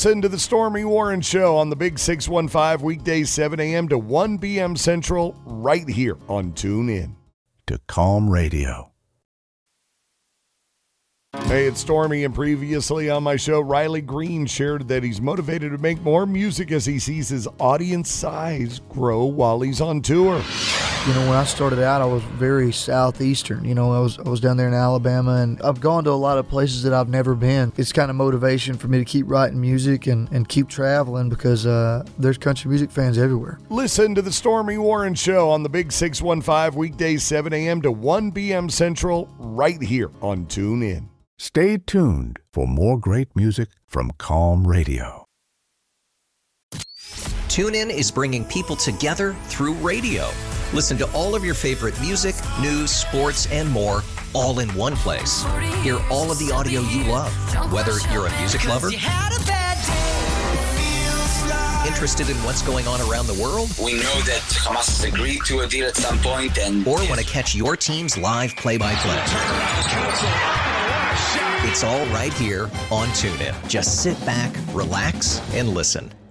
Listen to the Stormy Warren Show on the Big 615 weekdays 7 a.m. to 1 p.m. Central right here on TuneIn. To Calm Radio. Hey, it's Stormy, and previously on my show, Riley Green shared that he's motivated to make more music as he sees his audience size grow while he's on tour. You know, when I started out, I was very southeastern. You know, I was down there in Alabama, and I've gone to a lot of places that I've never been. It's kind of motivation for me to keep writing music and keep traveling because there's country music fans everywhere. Listen to the Stormy Warren Show on the Big 615 weekdays 7 a.m. to 1 p.m. Central right here on TuneIn. Stay tuned for more great music from Calm Radio. TuneIn is bringing people together through radio. Listen to all of your favorite music, news, sports, and more, all in one place. Hear all of the audio you love, whether you're a music lover, interested in what's going on around the world, we know that Hamas has agreed to a deal at some point, and or want to catch your team's live play-by-play. It's all right here on TuneIn. Just sit back, relax, and listen.